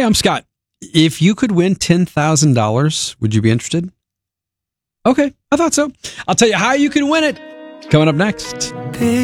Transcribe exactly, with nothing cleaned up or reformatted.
Hey, I'm Scott. If you could win ten thousand dollars, would you be interested? Okay, I thought so. I'll tell you how you can win it coming up next.